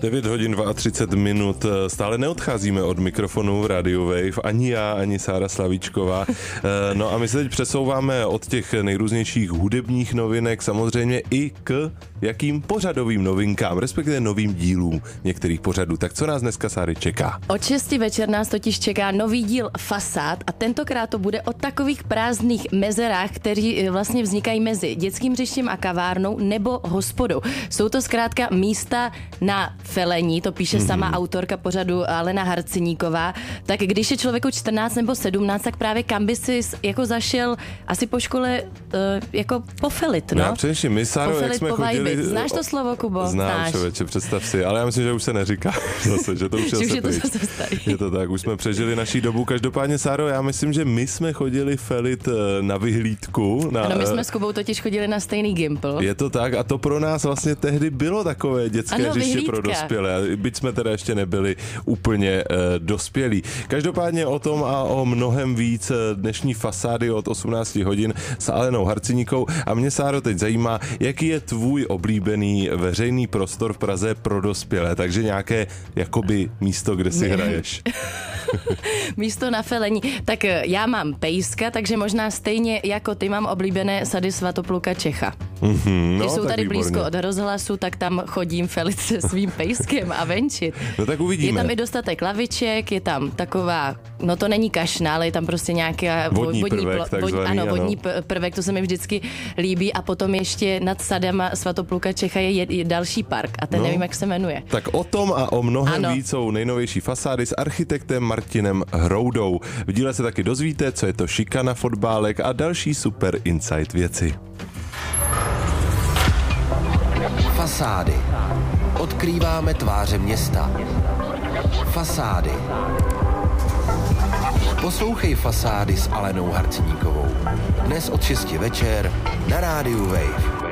9 hodin 32 minut, stále neodcházíme od mikrofonu v Radio Wave, ani já, ani Sára Slavíčková. No a my se teď přesouváme od těch nejrůznějších hudebních novinek samozřejmě i k jakým pořadovým novinkám, respektive novým dílům některých pořadů. Tak co nás dneska, Sáry, čeká? Od 6 večer nás totiž čeká nový díl Fasád a tentokrát to bude o takových prázdných mezerách, které vlastně vznikají mezi dětským hřištěm a kavárnou nebo hospodou. Jsou to zkrátka místa na felení, to píše sama autorka pořadu Alena Harceníková. Tak když je člověku 14 nebo 17, tak právě kam by si jako zašel asi po škole jako pofelit, no? Já především, my, Sáro, jak jsme chodili... Znáš to slovo, Kubo? Znám, člověče, představ si, ale já myslím, že už se neříká zase, že to už je zase starý. Je to tak, už jsme přežili naší dobu. Každopádně, Sáro, já myslím, že my jsme chodili felit na vyhlídku. No, my jsme s Kubou totiž chodili na stejný gimpl. Je to tak a to pro nás vlastně tehdy bylo takové dětské hřiště pro dospělé. Byť jsme teda ještě nebyli úplně dospělí. Každopádně o tom a o mnohem víc dnešní Fasády od 18 hodin s Alenou Harceníkou. A mě, Sáro, teď zajímá, jaký je tvůj oblíbený veřejný prostor v Praze pro dospělé. Takže nějaké jakoby místo, kde si hraješ. Místo na felení. Tak já mám pejska, takže možná stejně jako ty mám oblíbené sady Svatopluka Čecha. Když jsou tady výborně. blízko od rozhlasu, tak tam chodím felit se svým pejskem a venčit. No tak uvidíme. Je tam i dostatek laviček, je tam taková, no to není kašna, ale je tam prostě nějaká vodní prvek, takzvaný, ano, vodní prvek, to se mi vždycky líbí a potom ještě nad sadem Svatopluka Čecha je další park a ten nevím, jak se jmenuje. Tak o tom a o mnohem víc jsou nejnovější Fasády s architektem Martinem Hroudou. V díle se taky dozvíte, co je to šikana fotbálek a další super insight věci. Fasády. Odkrýváme tváře města. Fasády. Poslouchej Fasády s Alenou Harceníkovou. Dnes od 6 večer na rádiu Wave.